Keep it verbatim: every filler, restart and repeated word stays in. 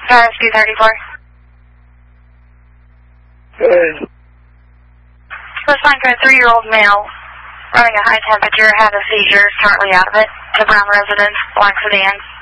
R S P thirty-four. Good. Respond to a three-year-old male running a high temperature, had a seizure, currently out of it. The Brown residence, black sedan.